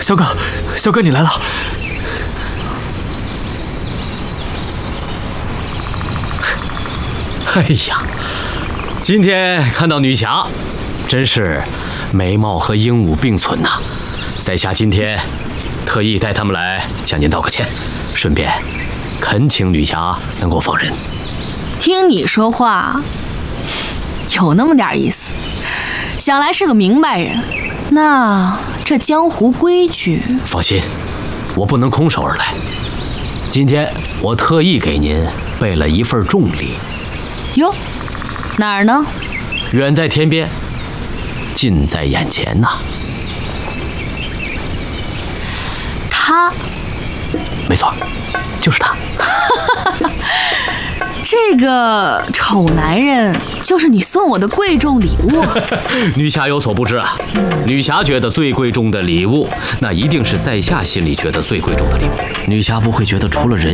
萧哥你来了。哎呀，今天看到女侠，真是美貌和英武并存呐！在下今天特意带他们来向您道个歉，顺便恳请女侠能够放人。 听你说话，有那么点意思，想来是个明白人。那这江湖规矩， 放心，我不能空手而来。今天我特意给您备了一份重礼。 哟，哪儿呢？ 远在天边，近在眼前呐。 他， 没错，就是他。 这个丑男人就是你送我的贵重礼物。 女侠有所不知啊，女侠觉得最贵重的礼物，那一定是在下心里觉得最贵重的礼物。女侠不会觉得除了人